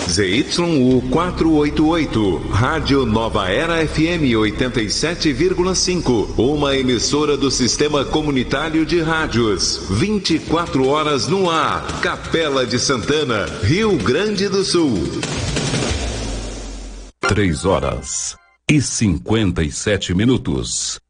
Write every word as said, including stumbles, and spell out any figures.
Z Y U quatrocentos e oitenta e oito, Rádio Nova Era F M oitenta e sete vírgula cinco, uma emissora do Sistema Comunitário de Rádios, vinte e quatro horas no ar, Capela de Santana, Rio Grande do Sul. Três horas e cinquenta e sete minutos.